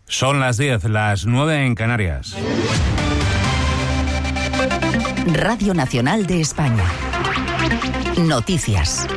Son las 10, las 9 en Canarias. Radio Nacional de España. Noticias.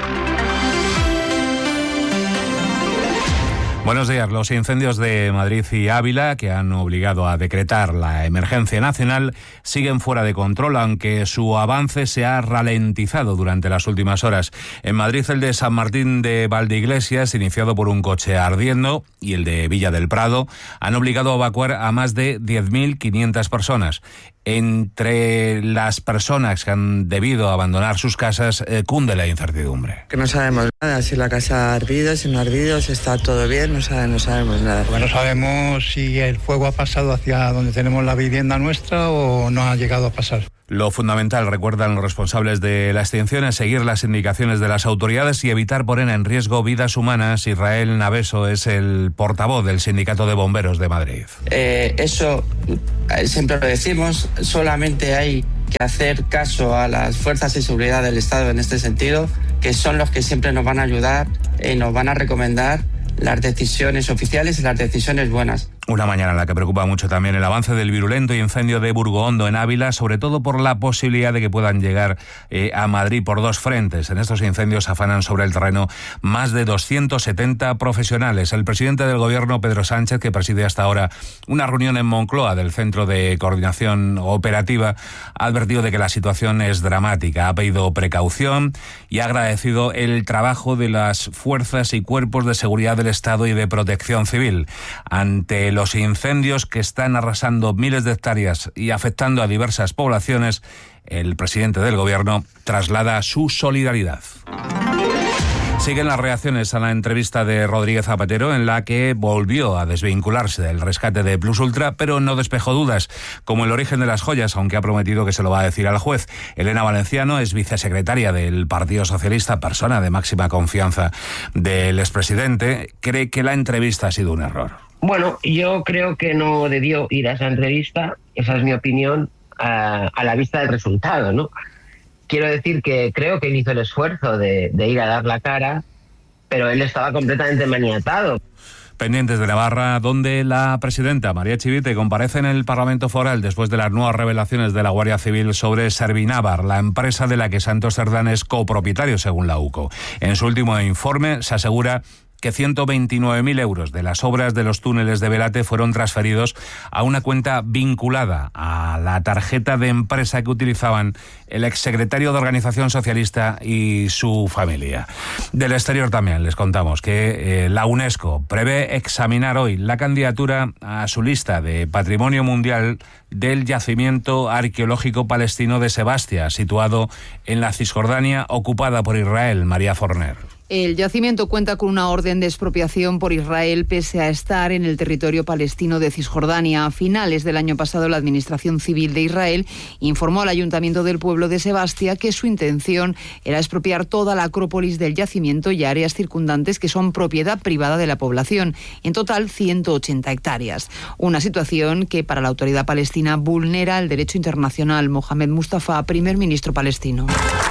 Buenos días. Los incendios de Madrid y Ávila, que han obligado a decretar la emergencia nacional, siguen fuera de control, aunque su avance se ha ralentizado durante las últimas horas. En Madrid, el de San Martín de Valdeiglesias, iniciado por un coche ardiendo, y el de Villa del Prado, han obligado a evacuar a más de 10.500 personas. Entre las personas que han debido abandonar sus casas, cunde la incertidumbre. Que no sabemos nada, si la casa ha ardido, si no ha ardido, si está todo bien, no sabemos nada. Bueno, no sabemos si el fuego ha pasado hacia donde tenemos la vivienda nuestra o no ha llegado a pasar. Lo fundamental, recuerdan los responsables de la extinción, es seguir las indicaciones de las autoridades y evitar poner en riesgo vidas humanas. Israel Naveso es el portavoz del Sindicato de Bomberos de Madrid. Eso siempre lo decimos, solamente hay que hacer caso a las fuerzas de seguridad del Estado en este sentido, que son los que siempre nos van a ayudar y nos van a recomendar las decisiones oficiales y las decisiones buenas. Una mañana en la que preocupa mucho también el avance del virulento incendio de Burgohondo en Ávila, sobre todo por la posibilidad de que puedan llegar a Madrid por dos frentes. En estos incendios afanan sobre el terreno más de 270 profesionales. El presidente del Gobierno, Pedro Sánchez, que preside hasta ahora una reunión en Moncloa del Centro de Coordinación Operativa, ha advertido de que la situación es dramática. Ha pedido precaución y ha agradecido el trabajo de las fuerzas y cuerpos de seguridad del Estado y de Protección Civil. Ante los incendios que están arrasando miles de hectáreas y afectando a diversas poblaciones, el presidente del Gobierno traslada su solidaridad. Siguen las reacciones a la entrevista de Rodríguez Zapatero, en la que volvió a desvincularse del rescate de Plus Ultra, pero no despejó dudas, como el origen de las joyas, aunque ha prometido que se lo va a decir al juez. Elena Valenciano es vicesecretaria del Partido Socialista, persona de máxima confianza del expresidente. Cree que la entrevista ha sido un error. Bueno, yo creo que no debió ir a esa entrevista, esa es mi opinión, a la vista del resultado, ¿no? Quiero decir que creo que él hizo el esfuerzo de ir a dar la cara, pero él estaba completamente maniatado. Pendientes de Navarra, donde la presidenta María Chivite comparece en el Parlamento Foral después de las nuevas revelaciones de la Guardia Civil sobre Servinávar, la empresa de la que Santos Cerdán es copropietario, según la UCO. En su último informe se asegura que 129.000 euros de las obras de los túneles de Belate fueron transferidos a una cuenta vinculada a la tarjeta de empresa que utilizaban el exsecretario de Organización Socialista y su familia. Del exterior también les contamos que la UNESCO prevé examinar hoy la candidatura a su lista de Patrimonio Mundial del yacimiento arqueológico palestino de Sebastia, situado en la Cisjordania ocupada por Israel. María Forner. El yacimiento cuenta con una orden de expropiación por Israel pese a estar en el territorio palestino de Cisjordania. A finales del año pasado, la Administración Civil de Israel informó al Ayuntamiento del pueblo de Sebastia que su intención era expropiar toda la acrópolis del yacimiento y áreas circundantes que son propiedad privada de la población, en total 180 hectáreas. Una situación que para la autoridad palestina vulnera el derecho internacional. Mohamed Mustafa, primer ministro palestino.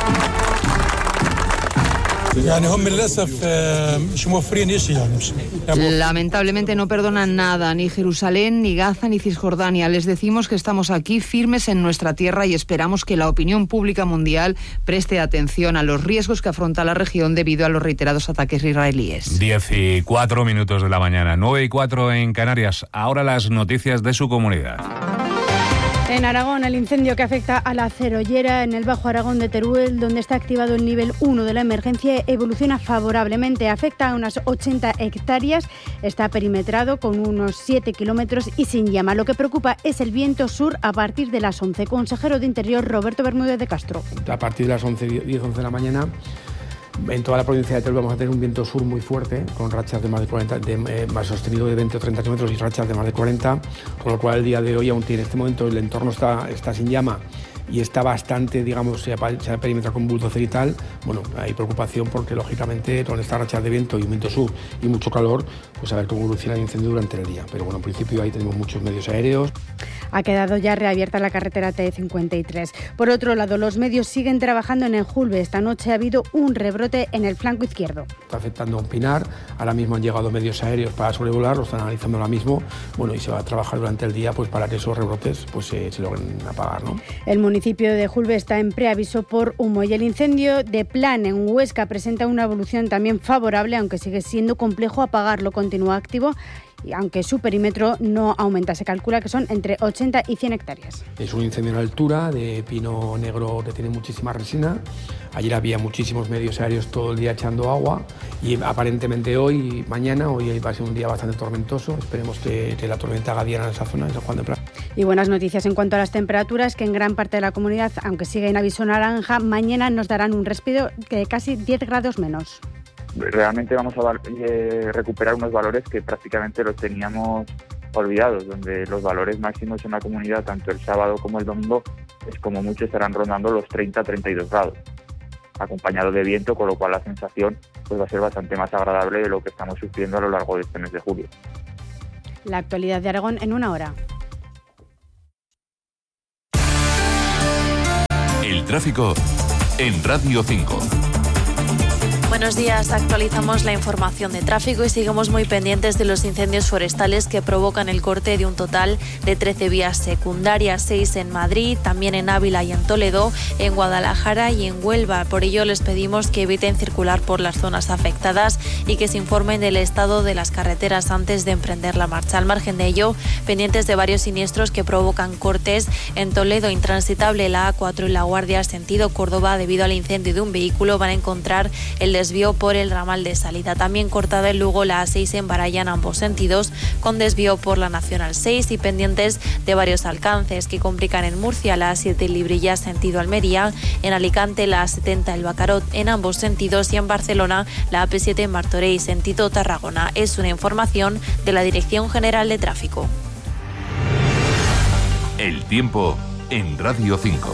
Lamentablemente no perdonan nada, ni Jerusalén, ni Gaza, ni Cisjordania. Les decimos que estamos aquí firmes en nuestra tierra y esperamos que la opinión pública mundial preste atención a los riesgos que afronta la región debido a los reiterados ataques israelíes. 10:04 de la mañana, 9:04 en Canarias. Ahora las noticias de su comunidad. En Aragón, el incendio que afecta a la cerollera en el Bajo Aragón de Teruel, donde está activado el nivel 1 de la emergencia, evoluciona favorablemente. Afecta a unas 80 hectáreas, está perimetrado con unos 7 kilómetros y sin llama. Lo que preocupa es el viento sur a partir de las 11. Consejero de Interior, Roberto Bermúdez de Castro. A partir de las 10-11 de la mañana, en toda la provincia de Teruel vamos a tener un viento sur muy fuerte, con rachas de más de 40, más sostenido de 20 o 30 kilómetros y rachas de más de 40, con lo cual el día de hoy, aún en este momento el entorno está sin llama y está bastante, digamos, se ha perimetrado con bulldozer y tal. Bueno, hay preocupación porque, lógicamente, con estas rachas de viento y un viento sur y mucho calor, pues a ver cómo evoluciona el incendio durante el día. Pero bueno, en principio ahí tenemos muchos medios aéreos. Ha quedado ya reabierta la carretera T53. Por otro lado, los medios siguen trabajando en Enjulbe. Esta noche ha habido un rebrote en el flanco izquierdo. Está afectando a un pinar. Ahora mismo han llegado medios aéreos para sobrevolar, lo están analizando ahora mismo. Bueno, y se va a trabajar durante el día pues para que esos rebrotes pues se logren apagar, ¿no? El municipio de Enjulbe está en preaviso por humo y el incendio de Plan en Huesca presenta una evolución también favorable, aunque sigue siendo complejo apagarlo. Continúa activo y aunque su perímetro no aumenta. Se calcula que son entre 80 y 100 hectáreas. Es un incendio en altura de pino negro que tiene muchísima resina. Ayer había muchísimos medios aéreos todo el día echando agua y aparentemente hoy va a ser un día bastante tormentoso. Esperemos que la tormenta haga diana en esa zona, en San Juan de Prada. Y buenas noticias en cuanto a las temperaturas, que en gran parte de la comunidad, aunque sigue en aviso naranja, mañana nos darán un respiro de casi 10 grados menos. Realmente vamos a recuperar unos valores que prácticamente los teníamos olvidados, donde los valores máximos en la comunidad, tanto el sábado como el domingo, es como mucho estarán rondando los 30-32 grados, acompañado de viento, con lo cual la sensación pues va a ser bastante más agradable de lo que estamos sufriendo a lo largo de este mes de julio. La actualidad de Aragón en una hora. El tráfico en Radio 5. Buenos días, actualizamos la información de tráfico y seguimos muy pendientes de los incendios forestales que provocan el corte de un total de 13 vías secundarias, 6 en Madrid, también en Ávila y en Toledo, en Guadalajara y en Huelva. Por ello les pedimos que eviten circular por las zonas afectadas y que se informen del estado de las carreteras antes de emprender la marcha. Al margen de ello, pendientes de varios siniestros que provocan cortes en Toledo, intransitable la A4 y La Guardia, sentido Córdoba, debido al incendio de un vehículo. Van a encontrar el desvío por el ramal de salida. También cortada en Lugo la A6 en Baraya en ambos sentidos, con desvío por la Nacional 6 y pendientes de varios alcances que complican en Murcia la A7 en Librilla sentido Almería, en Alicante la A70 el Bacarot en ambos sentidos y en Barcelona la AP7 en Martorell sentido Tarragona. Es una información de la Dirección General de Tráfico. El tiempo en Radio 5.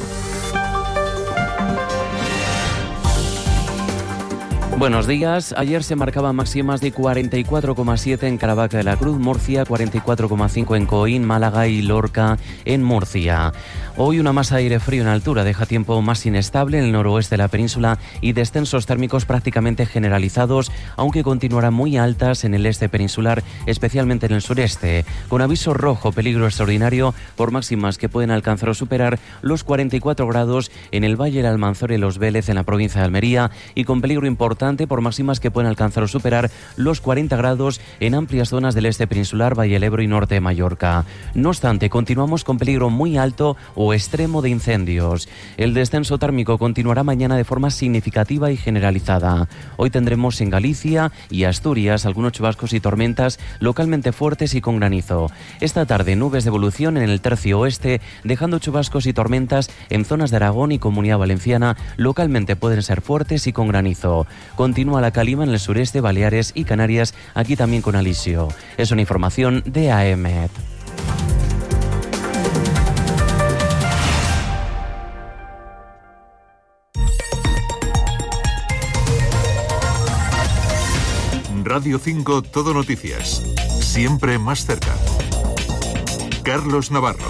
Buenos días. Ayer se marcaban máximas de 44,7 en Caravaca de la Cruz, Murcia, 44,5 en Coín, Málaga y Lorca en Murcia. Hoy una masa de aire frío en altura deja tiempo más inestable en el noroeste de la península y descensos térmicos prácticamente generalizados, aunque continuarán muy altas en el este peninsular, especialmente en el sureste, con aviso rojo peligro extraordinario por máximas que pueden alcanzar o superar los 44 grados en el Valle del Almanzora y Los Vélez en la provincia de Almería y con peligro importante por máximas que pueden alcanzar o superar los 40 grados en amplias zonas del este peninsular, Valle del Ebro y norte de Mallorca. No obstante, continuamos con peligro muy alto o extremo de incendios. El descenso térmico continuará mañana de forma significativa y generalizada. Hoy tendremos en Galicia y Asturias algunos chubascos y tormentas localmente fuertes y con granizo. Esta tarde nubes de evolución en el tercio oeste, dejando chubascos y tormentas en zonas de Aragón y Comunidad Valenciana, localmente pueden ser fuertes y con granizo. Continúa la calima en el sureste, Baleares y Canarias, aquí también con alisio. Es una información de AEMET. Radio 5 Todo Noticias. Siempre más cerca. Carlos Navarro.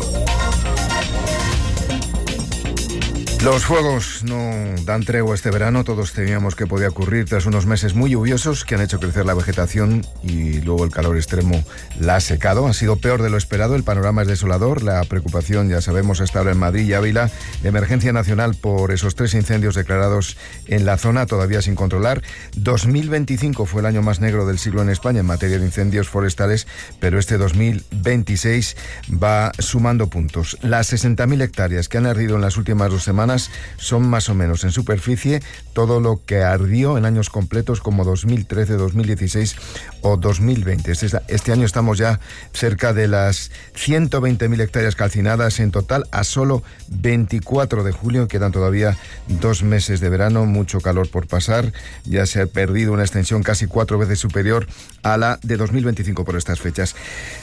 Los fuegos no dan tregua este verano, todos temíamos que podía ocurrir tras unos meses muy lluviosos que han hecho crecer la vegetación y luego el calor extremo la ha secado. Ha sido peor de lo esperado, el panorama es desolador, la preocupación, ya sabemos, está ahora en Madrid y Ávila, de emergencia nacional por esos 3 incendios declarados en la zona, todavía sin controlar. 2025 fue el año más negro del siglo en España en materia de incendios forestales, pero este 2026 va sumando puntos. Las 60.000 hectáreas que han ardido en las últimas 2 semanas son más o menos en superficie todo lo que ardió en años completos como 2013, 2016 o 2020. Este año estamos ya cerca de las 120.000 hectáreas calcinadas en total a solo 24 de julio. Quedan todavía 2 meses de verano, mucho calor por pasar. Ya se ha perdido una extensión casi 4 veces superior a la de 2025 por estas fechas.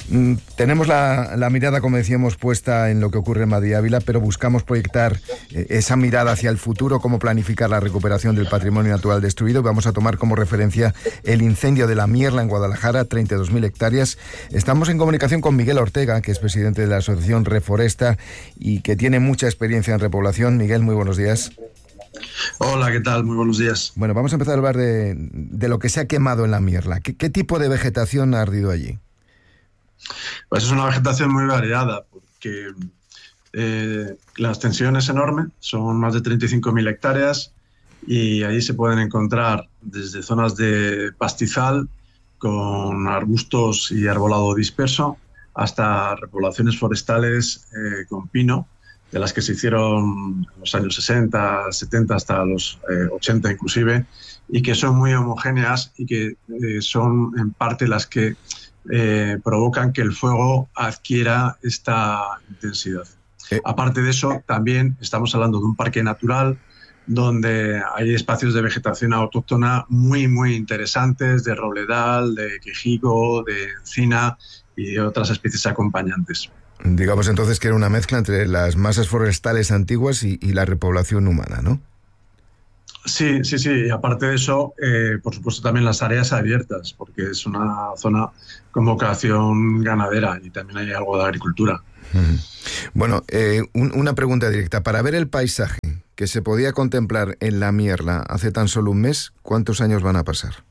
Tenemos la mirada, como decíamos, puesta en lo que ocurre en Madrid y Ávila, pero buscamos proyectar esa mirada hacia el futuro, cómo planificar la recuperación del patrimonio natural destruido. Vamos a tomar como referencia el incendio de la Mierla en Guadalajara, 32.000 hectáreas. Estamos en comunicación con Miguel Ortega, que es presidente de la asociación Reforesta y que tiene mucha experiencia en repoblación. Miguel, muy buenos días. Hola, ¿qué tal? Muy buenos días. Bueno, vamos a empezar a hablar de lo que se ha quemado en la Mierla. ¿Qué tipo de vegetación ha ardido allí? Pues es una vegetación muy variada, porque la extensión es enorme, son más de 35.000 hectáreas, y allí se pueden encontrar desde zonas de pastizal con arbustos y arbolado disperso hasta repoblaciones forestales con pino, de las que se hicieron en los años 60, 70 hasta los 80 inclusive, y que son muy homogéneas y que son en parte las que provocan que el fuego adquiera esta intensidad. Aparte de eso, también estamos hablando de un parque natural donde hay espacios de vegetación autóctona muy, muy interesantes, de robledal, de quejigo, de encina y otras especies acompañantes. Digamos entonces que era una mezcla entre las masas forestales antiguas y la repoblación humana, ¿no? Sí. Y aparte de eso, por supuesto también las áreas abiertas, porque es una zona con vocación ganadera y también hay algo de agricultura. Bueno, una pregunta directa. Para ver el paisaje que se podía contemplar en la Mierla hace tan solo un mes, ¿cuántos años van a pasar?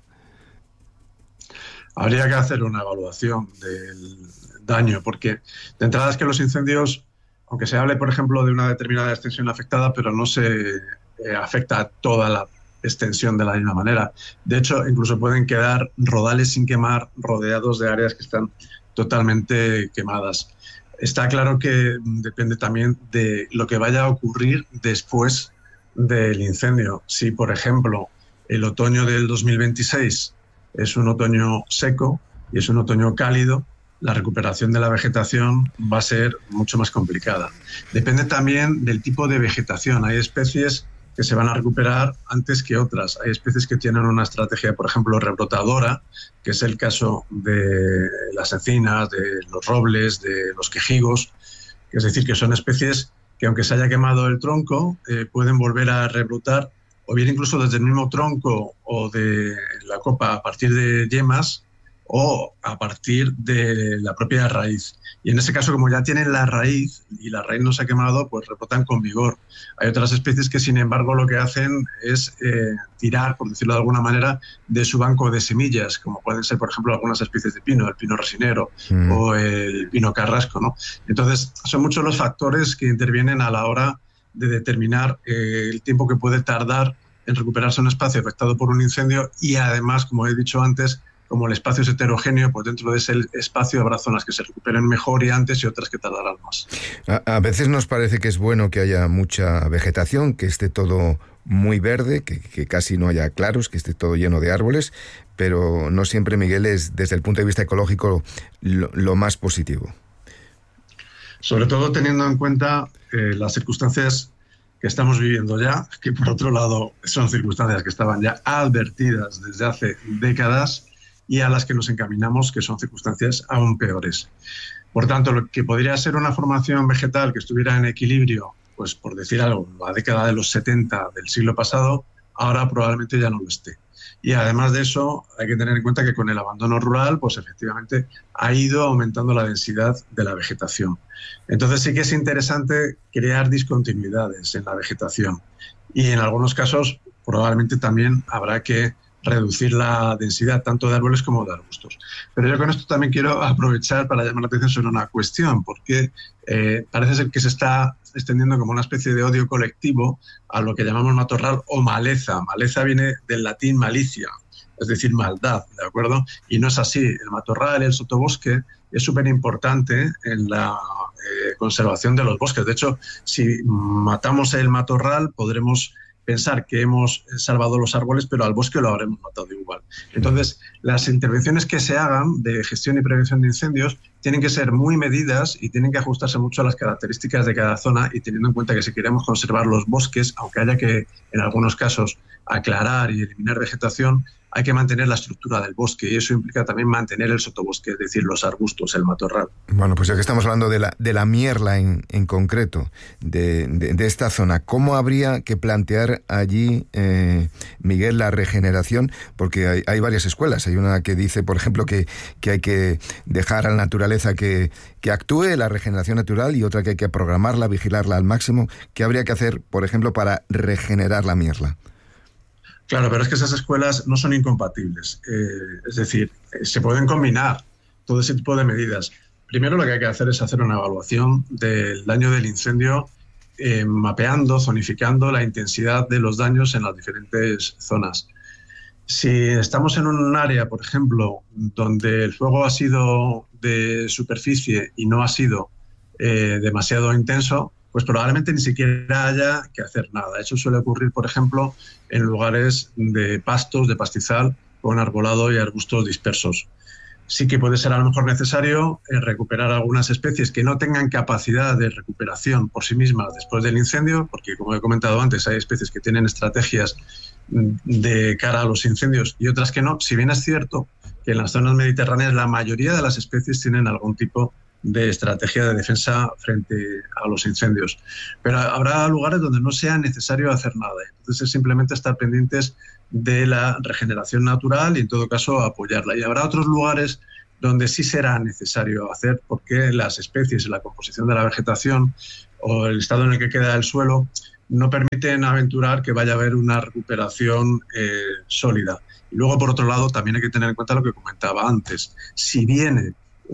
Habría que hacer una evaluación del daño, porque de entrada es que los incendios, aunque se hable, por ejemplo, de una determinada extensión afectada, pero no se afecta a toda la extensión de la misma manera. De hecho, incluso pueden quedar rodales sin quemar, rodeados de áreas que están totalmente quemadas. Está claro que depende también de lo que vaya a ocurrir después del incendio. Si, por ejemplo, el otoño del 2026 es un otoño seco y es un otoño cálido, la recuperación de la vegetación va a ser mucho más complicada. Depende también del tipo de vegetación. Hay especies que se van a recuperar antes que otras. Hay especies que tienen una estrategia, por ejemplo, rebrotadora, que es el caso de las encinas, de los robles, de los quejigos. Es decir, que son especies que, aunque se haya quemado el tronco, pueden volver a rebrotar, o bien incluso desde el mismo tronco o de la copa a partir de yemas, o a partir de la propia raíz. Y en ese caso, como ya tienen la raíz y la raíz no se ha quemado, pues rebrotan con vigor. Hay otras especies que, sin embargo, lo que hacen es tirar, por decirlo de alguna manera, de su banco de semillas, como pueden ser, por ejemplo, algunas especies de pino, el pino resinero o el pino carrasco, ¿no? Entonces, son muchos los factores que intervienen a la hora de determinar el tiempo que puede tardar en recuperarse un espacio afectado por un incendio, y además, como he dicho antes, como el espacio es heterogéneo, pues dentro de ese espacio habrá zonas que se recuperen mejor y antes, y otras que tardarán más. A veces nos parece que es bueno que haya mucha vegetación, que esté todo muy verde, que casi no haya claros, que esté todo lleno de árboles, pero no siempre, Miguel, es desde el punto de vista ecológico lo más positivo. Sobre todo teniendo en cuenta las circunstancias que estamos viviendo ya, que por otro lado son circunstancias que estaban ya advertidas desde hace décadas, y a las que nos encaminamos, que son circunstancias aún peores. Por tanto, lo que podría ser una formación vegetal que estuviera en equilibrio, pues por decir algo, la década de los 70 del siglo pasado, ahora probablemente ya no lo esté. Y además de eso, hay que tener en cuenta que con el abandono rural, pues efectivamente ha ido aumentando la densidad de la vegetación. Entonces sí que es interesante crear discontinuidades en la vegetación. Y en algunos casos, probablemente también habrá que reducir la densidad tanto de árboles como de arbustos. Pero yo con esto también quiero aprovechar para llamar la atención sobre una cuestión, porque parece ser que se está extendiendo como una especie de odio colectivo a lo que llamamos matorral o maleza. Maleza viene del latín malicia, es decir, maldad, ¿de acuerdo? Y no es así. El matorral, el sotobosque, es súper importante en la conservación de los bosques. De hecho, si matamos el matorral, podremos pensar que hemos salvado los árboles, pero al bosque lo habremos matado igual. Entonces, las intervenciones que se hagan de gestión y prevención de incendios tienen que ser muy medidas y tienen que ajustarse mucho a las características de cada zona, y teniendo en cuenta que si queremos conservar los bosques, aunque haya que, en algunos casos, aclarar y eliminar vegetación, hay que mantener la estructura del bosque y eso implica también mantener el sotobosque, es decir, los arbustos, el matorral. Bueno, pues ya que estamos hablando de la mierla en concreto, de esta zona, ¿cómo habría que plantear allí, Miguel, la regeneración? Porque hay varias escuelas. Hay una que dice, por ejemplo, que hay que dejar a la naturaleza que actúe, la regeneración natural, y otra que hay que programarla, vigilarla al máximo. ¿Qué habría que hacer, por ejemplo, para regenerar la mierla? Claro, pero es que esas escuelas no son incompatibles. Es decir, se pueden combinar todo ese tipo de medidas. Primero lo que hay que hacer es hacer una evaluación del daño del incendio, mapeando, zonificando la intensidad de los daños en las diferentes zonas. Si estamos en un área, por ejemplo, donde el fuego ha sido de superficie y no ha sido demasiado intenso, pues probablemente ni siquiera haya que hacer nada. Eso suele ocurrir, por ejemplo, en lugares de pastos, de pastizal, con arbolado y arbustos dispersos. Sí que puede ser a lo mejor necesario recuperar algunas especies que no tengan capacidad de recuperación por sí mismas después del incendio, porque, como he comentado antes, hay especies que tienen estrategias de cara a los incendios y otras que no. Si bien es cierto que en las zonas mediterráneas la mayoría de las especies tienen algún tipo de estrategia de defensa frente a los incendios. Pero habrá lugares donde no sea necesario hacer nada. Entonces es simplemente estar pendientes de la regeneración natural y en todo caso apoyarla. Y habrá otros lugares donde sí será necesario hacer, porque las especies, la composición de la vegetación o el estado en el que queda el suelo no permiten aventurar que vaya a haber una recuperación sólida. Y luego, por otro lado, también hay que tener en cuenta lo que comentaba antes. Si viene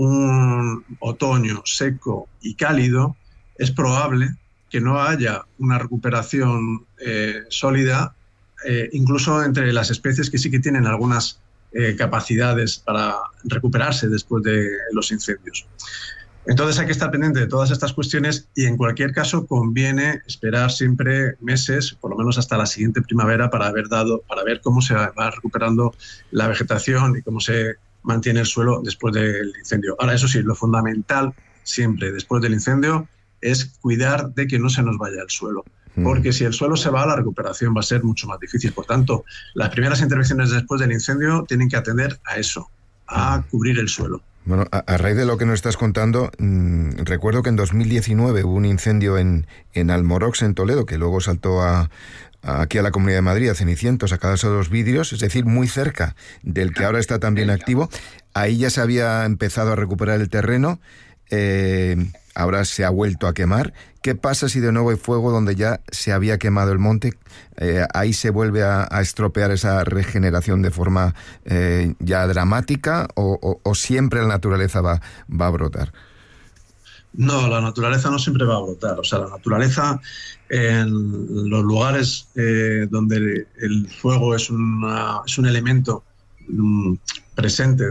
un otoño seco y cálido, es probable que no haya una recuperación sólida, incluso entre las especies que sí que tienen algunas capacidades para recuperarse después de los incendios. Entonces hay que estar pendiente de todas estas cuestiones y en cualquier caso conviene esperar siempre meses, por lo menos hasta la siguiente primavera, para ver cómo se va recuperando la vegetación y cómo se mantiene el suelo después del incendio. Ahora, eso sí, lo fundamental siempre después del incendio es cuidar de que no se nos vaya el suelo, porque si el suelo se va, la recuperación va a ser mucho más difícil. Por tanto, las primeras intervenciones después del incendio tienen que atender a eso, a cubrir el suelo. Bueno, a raíz de lo que nos estás contando, recuerdo que en 2019 hubo un incendio en Almorox, en Toledo, que luego saltó aquí a la Comunidad de Madrid, a Cenicientos, a Casa de los Vidrios, es decir, muy cerca del que ahora está también activo. Ahí ya se había empezado a recuperar el terreno, ahora se ha vuelto a quemar. ¿Qué pasa si de nuevo hay fuego donde ya se había quemado el monte? ¿Ahí se vuelve a estropear esa regeneración de forma ya dramática o siempre la naturaleza va a brotar? No, la naturaleza no siempre va a brotar. O sea, la naturaleza en los lugares donde el fuego es un elemento presente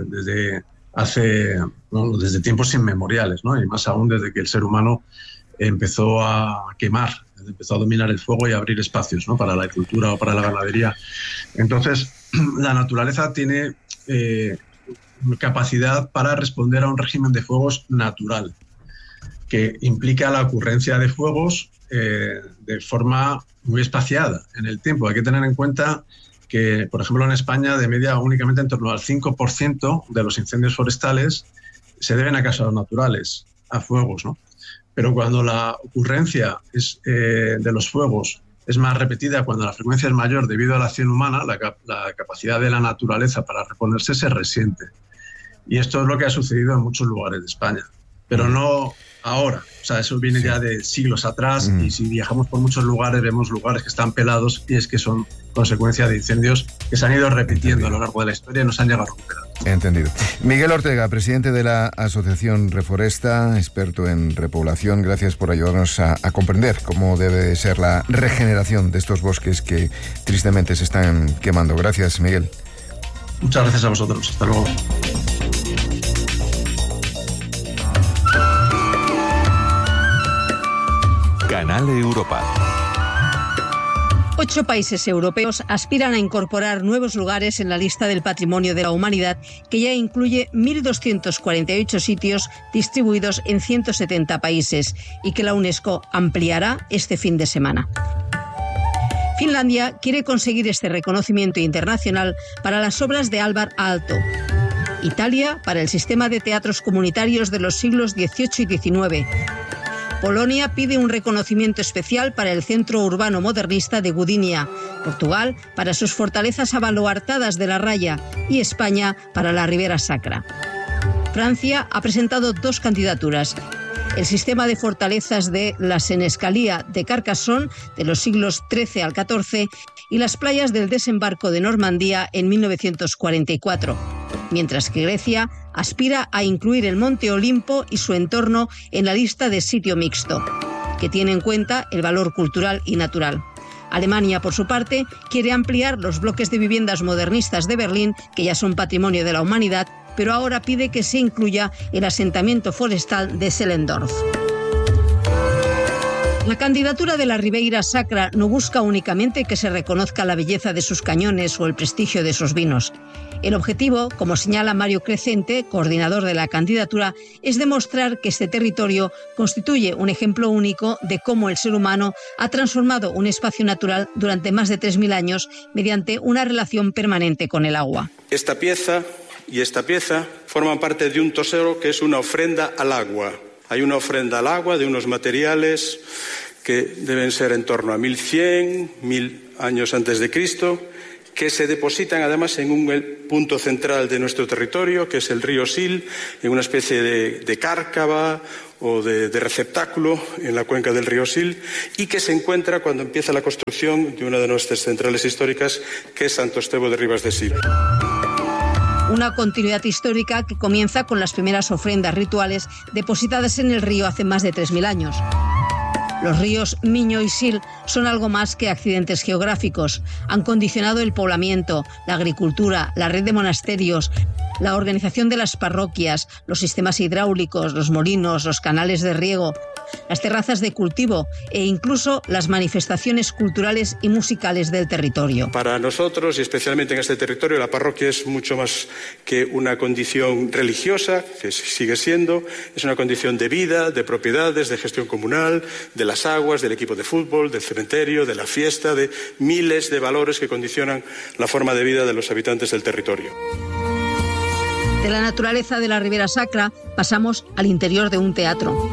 desde tiempos inmemoriales, ¿no? Y más aún desde que el ser humano empezó a quemar, empezó a dominar el fuego y a abrir espacios, ¿no? Para la agricultura o para la ganadería. Entonces, la naturaleza tiene capacidad para responder a un régimen de fuegos natural, que implica la ocurrencia de fuegos de forma muy espaciada en el tiempo. Hay que tener en cuenta que, por ejemplo, en España, de media, únicamente en torno al 5% de los incendios forestales se deben a causas naturales, a fuegos, ¿no? Pero cuando la ocurrencia de los fuegos es más repetida, cuando la frecuencia es mayor debido a la acción humana, la capacidad de la naturaleza para reponerse se resiente. Y esto es lo que ha sucedido en muchos lugares de España, pero no ahora. O sea, eso viene ya de siglos atrás y si viajamos por muchos lugares vemos lugares que están pelados y es que son consecuencia de incendios que se han ido repitiendo a lo largo de la historia y nos han llegado a recuperar. Entendido. Miguel Ortega, presidente de la Asociación Reforesta, experto en repoblación, gracias por ayudarnos a comprender cómo debe ser la regeneración de estos bosques que tristemente se están quemando. Gracias, Miguel. Muchas gracias a vosotros. Hasta luego. Canal Europa. 8 países europeos aspiran a incorporar nuevos lugares en la lista del Patrimonio de la Humanidad, que ya incluye 1.248 sitios distribuidos en 170 países y que la UNESCO ampliará este fin de semana. Finlandia quiere conseguir este reconocimiento internacional para las obras de Alvar Aalto. Italia para el sistema de teatros comunitarios de los siglos XVIII y XIX. Polonia pide un reconocimiento especial para el Centro Urbano Modernista de Gdynia, Portugal para sus fortalezas abaluartadas de la Raya y España para la Ribera Sacra. Francia ha presentado 2 candidaturas: el sistema de fortalezas de la Senescalía de Carcassonne de los siglos XIII al XIV y las playas del desembarco de Normandía en 1944, mientras que Grecia aspira a incluir el Monte Olimpo y su entorno en la lista de sitio mixto, que tiene en cuenta el valor cultural y natural. Alemania, por su parte, quiere ampliar los bloques de viviendas modernistas de Berlín, que ya son patrimonio de la humanidad, pero ahora pide que se incluya el asentamiento forestal de Sellendorf. La candidatura de la Ribeira Sacra no busca únicamente que se reconozca la belleza de sus cañones o el prestigio de sus vinos. El objetivo, como señala Mario Crecente, coordinador de la candidatura, es demostrar que este territorio constituye un ejemplo único de cómo el ser humano ha transformado un espacio natural durante más de 3.000 años mediante una relación permanente con el agua. Esta pieza y esta pieza forman parte de un tesoro que es una ofrenda al agua. Hay una ofrenda al agua de unos materiales que deben ser en torno a 1100, 1000 años antes de Cristo, que se depositan además en un punto central de nuestro territorio, que es el río Sil, en una especie de cárcava o de receptáculo en la cuenca del río Sil, y que se encuentra cuando empieza la construcción de una de nuestras centrales históricas, que es Santo Estevo de Ribas de Sil. Una continuidad histórica que comienza con las primeras ofrendas rituales depositadas en el río hace más de 3.000 años. Los ríos Miño y Sil son algo más que accidentes geográficos. Han condicionado el poblamiento, la agricultura, la red de monasterios, la organización de las parroquias, los sistemas hidráulicos, los molinos, los canales de riego, las terrazas de cultivo e incluso las manifestaciones culturales y musicales del territorio. Para nosotros, y especialmente en este territorio, la parroquia es mucho más que una condición religiosa, que sigue siendo, es una condición de vida, de propiedades, de gestión comunal, de las aguas, del equipo de fútbol, del cementerio, de la fiesta, de miles de valores que condicionan la forma de vida de los habitantes del territorio. De la naturaleza de la Ribera Sacra pasamos al interior de un teatro.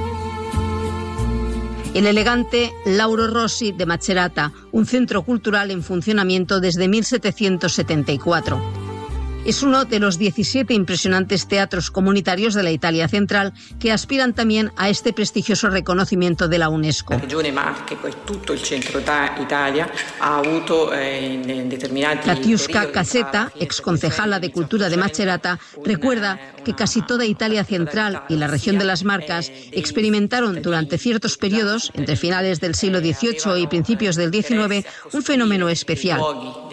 El elegante Lauro Rossi de Macerata, un centro cultural en funcionamiento desde 1774. Es uno de los 17 impresionantes teatros comunitarios de la Italia central que aspiran también a este prestigioso reconocimiento de la UNESCO. La Regione Marche e tutto il centro Italia ha avuto determinati. Katiuska Caseta, exconcejala de Cultura de Macerata, recuerda que casi toda Italia central y la región de las Marcas experimentaron durante ciertos periodos, entre finales del siglo XVIII y principios del XIX, un fenómeno especial.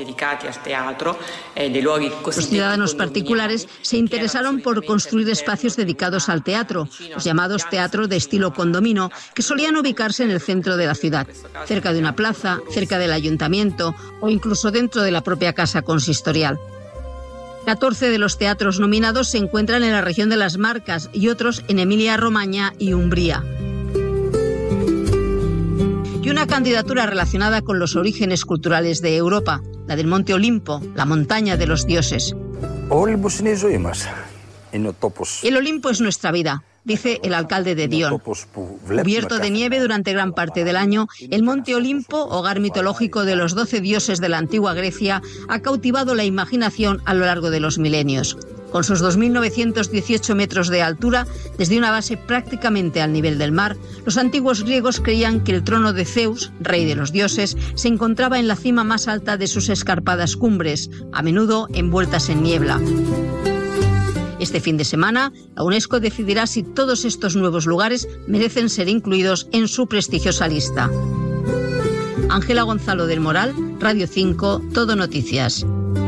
Los ciudadanos particulares se interesaron por construir espacios dedicados al teatro, los llamados teatros de estilo condomino, que solían ubicarse en el centro de la ciudad, cerca de una plaza, cerca del ayuntamiento o incluso dentro de la propia casa consistorial. 14 de los teatros nominados se encuentran en la región de las Marcas y otros en Emilia-Romagna y Umbría. Y una candidatura relacionada con los orígenes culturales de Europa, la del Monte Olimpo, la montaña de los dioses. El Olimpo es nuestra vida, dice el alcalde de Dijon. Cubierto de nieve durante gran parte del año, el Monte Olimpo, hogar mitológico de los 12 dioses de la antigua Grecia, ha cautivado la imaginación a lo largo de los milenios. Con sus 2.918 metros de altura, desde una base prácticamente al nivel del mar, los antiguos griegos creían que el trono de Zeus, rey de los dioses, se encontraba en la cima más alta de sus escarpadas cumbres, a menudo envueltas en niebla. Este fin de semana, la UNESCO decidirá si todos estos nuevos lugares merecen ser incluidos en su prestigiosa lista. Ángela Gonzalo del Moral, Radio 5, Todo Noticias.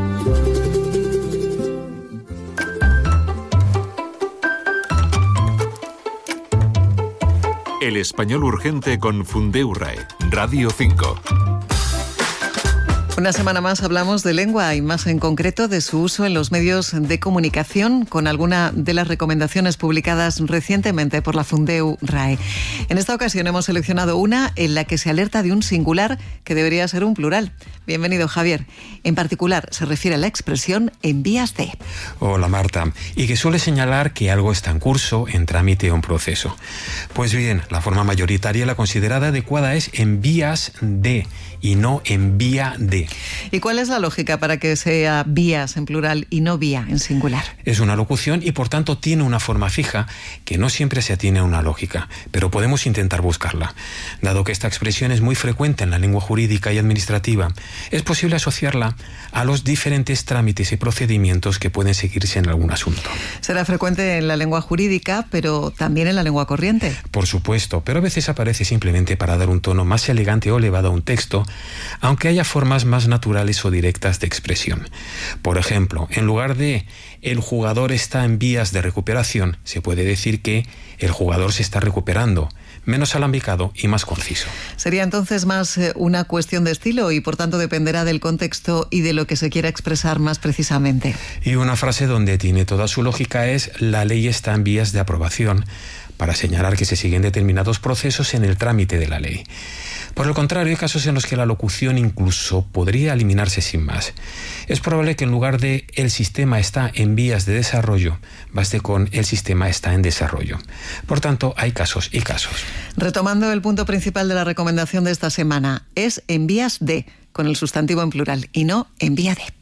El español urgente con Fundeurrae, Radio 5. Una semana más hablamos de lengua y más en concreto de su uso en los medios de comunicación con alguna de las recomendaciones publicadas recientemente por la Fundeu RAE. En esta ocasión hemos seleccionado una en la que se alerta de un singular que debería ser un plural. Bienvenido, Javier. En particular, se refiere a la expresión en vías de. Hola, Marta. Y que suele señalar que algo está en curso, en trámite o en proceso. Pues bien, la forma mayoritaria, la considerada adecuada es en vías de y no en vía de. ¿Y cuál es la lógica para que sea vías en plural y no vía en singular? Es una locución y por tanto tiene una forma fija que no siempre se atiene a una lógica, pero podemos intentar buscarla. Dado que esta expresión es muy frecuente en la lengua jurídica y administrativa, es posible asociarla a los diferentes trámites y procedimientos que pueden seguirse en algún asunto. Será frecuente en la lengua jurídica, pero también en la lengua corriente. Por supuesto, pero a veces aparece simplemente para dar un tono más elegante o elevado a un texto, aunque haya formas más naturales o directas de expresión. Por ejemplo, en lugar de el jugador está en vías de recuperación, se puede decir que el jugador se está recuperando, menos alambicado y más conciso. Sería entonces más una cuestión de estilo y por tanto dependerá del contexto y de lo que se quiera expresar más precisamente. Y una frase donde tiene toda su lógica es: la ley está en vías de aprobación, para señalar que se siguen determinados procesos en el trámite de la ley. Por el contrario, hay casos en los que la locución incluso podría eliminarse sin más. Es probable que en lugar de el sistema está en vías de desarrollo, baste con el sistema está en desarrollo. Por tanto, hay casos y casos. Retomando el punto principal de la recomendación de esta semana, es en vías de, con el sustantivo en plural, y no en vía de.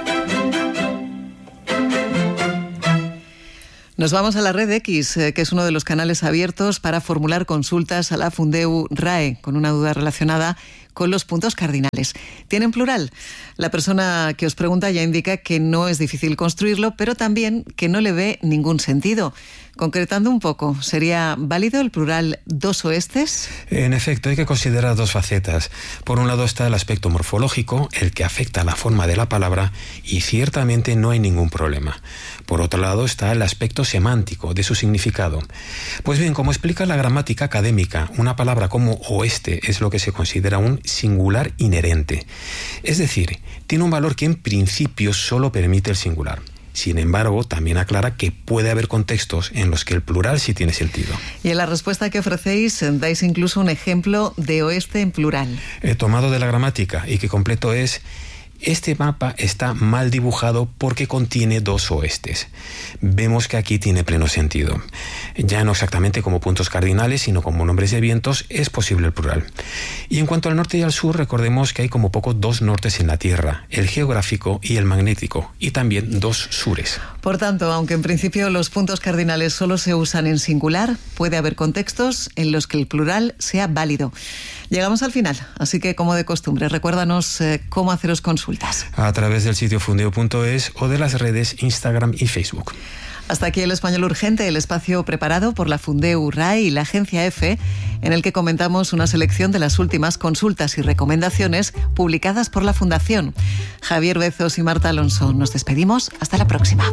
Nos vamos a la red X, que es uno de los canales abiertos para formular consultas a la Fundeu RAE con una duda relacionada con los puntos cardinales. ¿Tienen plural? La persona que os pregunta ya indica que no es difícil construirlo, pero también que no le ve ningún sentido. Concretando un poco, ¿sería válido el plural dos oestes? En efecto, hay que considerar dos facetas. Por un lado está el aspecto morfológico, el que afecta a la forma de la palabra, y ciertamente no hay ningún problema. Por otro lado está el aspecto semántico, de su significado. Pues bien, como explica la gramática académica, una palabra como oeste es lo que se considera un singular inherente. Es decir, tiene un valor que en principio solo permite el singular. Sin embargo, también aclara que puede haber contextos en los que el plural sí tiene sentido. Y en la respuesta que ofrecéis dais incluso un ejemplo de oeste en plural. Tomado de la gramática y que completo es: este mapa está mal dibujado porque contiene dos oestes. Vemos que aquí tiene pleno sentido. Ya no exactamente como puntos cardinales, sino como nombres de vientos, es posible el plural. Y en cuanto al norte y al sur, recordemos que hay como poco dos nortes en la Tierra, el geográfico y el magnético, y también dos sures. Por tanto, aunque en principio los puntos cardinales solo se usan en singular, puede haber contextos en los que el plural sea válido. Llegamos al final, así que como de costumbre, recuérdanos cómo haceros consultas. A través del sitio fundeo.es o de las redes Instagram y Facebook. Hasta aquí el Español Urgente, el espacio preparado por la Fundeu RAE y la Agencia EFE, en el que comentamos una selección de las últimas consultas y recomendaciones publicadas por la Fundación. Javier Bezos y Marta Alonso, nos despedimos. Hasta la próxima.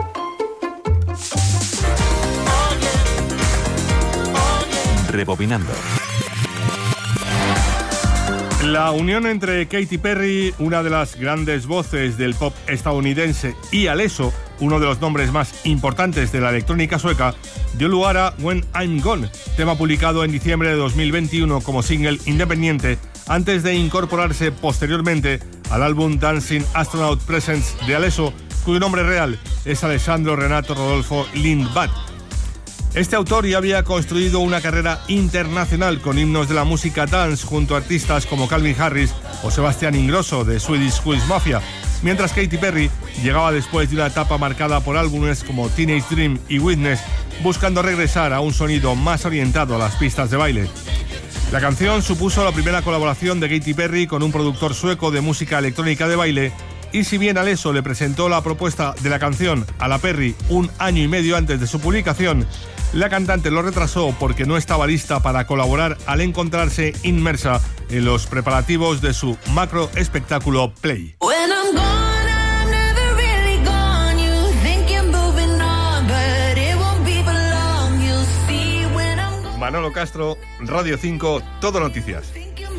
Rebobinando. La unión entre Katy Perry, una de las grandes voces del pop estadounidense, y Alesso, uno de los nombres más importantes de la electrónica sueca, dio lugar a When I'm Gone, tema publicado en diciembre de 2021 como single independiente, antes de incorporarse posteriormente al álbum Dancing Astronaut Presents de Alesso, cuyo nombre real es Alessandro Renato Rodolfo Lindblad. Este autor ya había construido una carrera internacional con himnos de la música dance junto a artistas como Calvin Harris o Sebastián Ingrosso de Swedish House Mafia, mientras Katy Perry llegaba después de una etapa marcada por álbumes como Teenage Dream y Witness, buscando regresar a un sonido más orientado a las pistas de baile. La canción supuso la primera colaboración de Katy Perry con un productor sueco de música electrónica de baile, y si bien Alesso le presentó la propuesta de la canción a la Perry un año y medio antes de su publicación, la cantante lo retrasó porque no estaba lista para colaborar al encontrarse inmersa en los preparativos de su macro espectáculo Play. Manolo Castro, Radio 5, Todo Noticias.